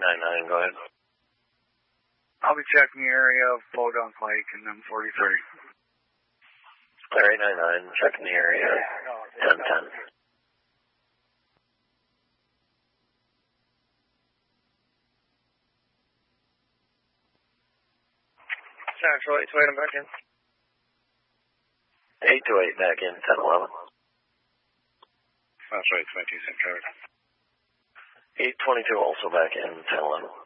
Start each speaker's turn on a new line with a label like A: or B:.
A: 899, go ahead.
B: I'll be checking the area of Podunk Lake and then 43.
A: Clear 899, checking the area, 1010.
C: Central 828, I'm back in.
A: 828 back in, 1011.
B: Central 822, Central.
A: 822 also back in, 1011.